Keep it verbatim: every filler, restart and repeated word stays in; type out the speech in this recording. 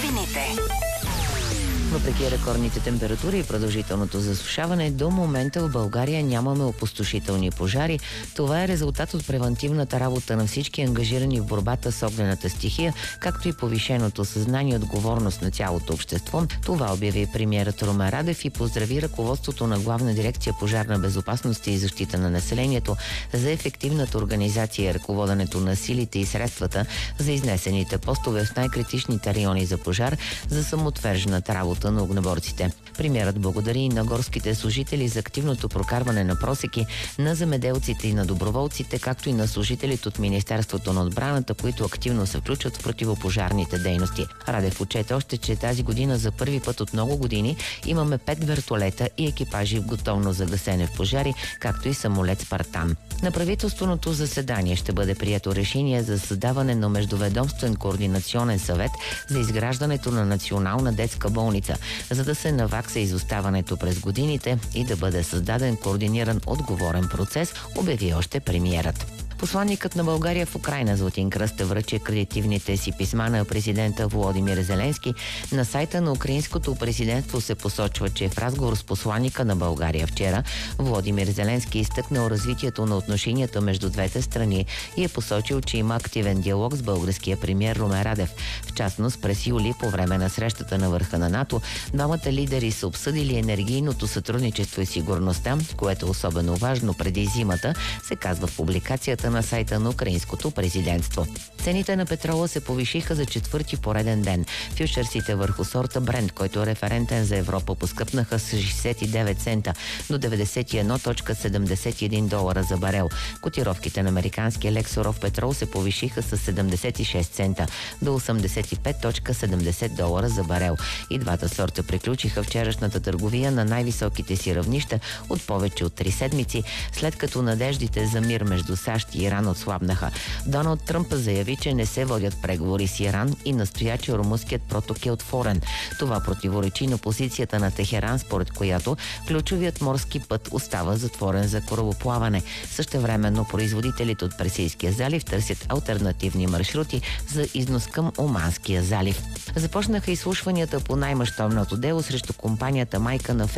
новините. Въпреки рекордните температури и продължителното засушаване, до момента в България нямаме опустошителни пожари. Това е резултат от превантивната работа на всички ангажирани в борбата с огнената стихия, както и повишеното съзнание и отговорност на цялото общество. Това обяви премиерът Румен Радев и поздрави ръководството на Главна дирекция пожарна безопасност и защита на населението за ефективната организация и ръководенето на силите и средствата за изнесените постове в най-критичните райони за пожар, за самоотвержената работа на огнеборците. Премиерът благодари и на горските служители за активното прокарване на просеки, на земеделците и на доброволците, както и на служителите от Министерството на отбраната, които активно се включват в противопожарните дейности. Радев отчете още, че тази година за първи път от много години имаме пет вертолета и екипажи в готовност за гасене в пожари, както и самолет Спартан. На правителственото заседание ще бъде прието решение за създаване на междуведомствен координационен съвет за изграждането на национална детска болница, за да се навакса изоставането през годините и да бъде създаден координиран отговорен процес, обяви още премиерът. Посланникът на България в Украйна Златин Кръстев връчи акредитивните си писма на президента Володимир Зеленски. На сайта на украинското президентство се посочва, че в разговор с посланника на България вчера Володимир Зеленски изтъкнал развитието на отношенията между двете страни и е посочил, че има активен диалог с българския премиер Румен Радев. В частност, през юли, по време на срещата на върха на НАТО, двамата лидери са обсъдили енергийното сътрудничество и сигурността, което е особено важно преди зимата, се казва в публикацията на сайта на украинското президентство. Цените на петрола се повишиха за четвърти пореден ден. Фючерсите върху сорта Брент, който е референтен за Европа, поскъпнаха с шейсет и девет цента до деветдесет и едно цяло седемдесет и един долара за барел. Котировките на американския лек суров петрол се повишиха с седемдесет и шест цента до осемдесет и пет цяло седемдесет долара за барел. И двата сорта приключиха вчерашната търговия на най-високите си равнища от повече от три седмици, след като надеждите за мир между САЩ и Иран отслабнаха. Доналд Тръмп заяви, че не се водят преговори с Иран и настоя, че румънският проток е отворен. Това противоречи на позицията на Техеран, според която ключовият морски път остава затворен за корабоплаване. Същевременно производителите от Персийския залив търсят алтернативни маршрути за износ към Оманския залив. Започнаха изслушванията по най-мащабното дело срещу компанията майка на